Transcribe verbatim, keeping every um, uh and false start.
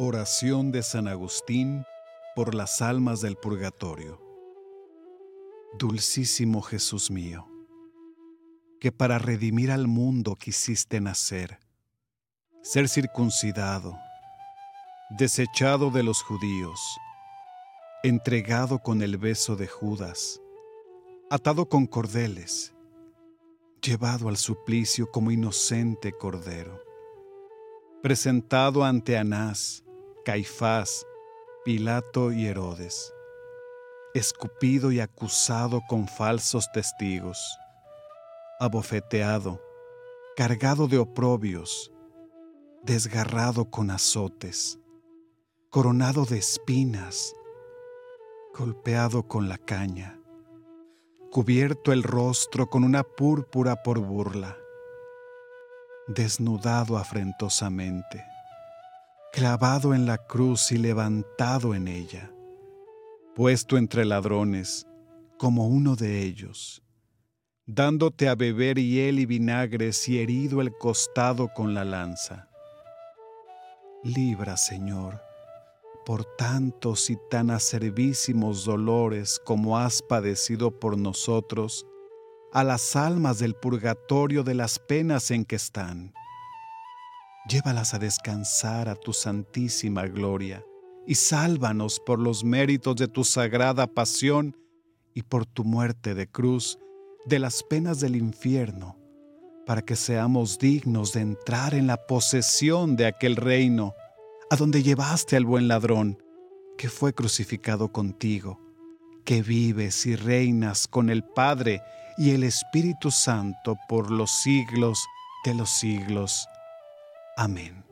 Oración de San Agustín por las almas del purgatorio. Dulcísimo Jesús mío, que para redimir al mundo quisiste nacer, ser circuncidado, desechado de los judíos, entregado con el beso de Judas, atado con cordeles, llevado al suplicio como inocente cordero, presentado ante Anás, Caifás, Pilato y Herodes, escupido y acusado con falsos testigos, abofeteado, cargado de oprobios, desgarrado con azotes, coronado de espinas, golpeado con la caña, cubierto el rostro con una púrpura por burla, desnudado afrentosamente, clavado en la cruz y levantado en ella, puesto entre ladrones como uno de ellos, dándote a beber hiel y vinagres y herido el costado con la lanza. Libra, Señor, por tantos y tan acervísimos dolores como has padecido por nosotros, a las almas del purgatorio de las penas en que están. Llévalas a descansar a tu santísima gloria y sálvanos por los méritos de tu sagrada pasión y por tu muerte de cruz de las penas del infierno, para que seamos dignos de entrar en la posesión de aquel reino a donde llevaste al buen ladrón, que fue crucificado contigo, que vives y reinas con el Padre y el Espíritu Santo por los siglos de los siglos. Amén.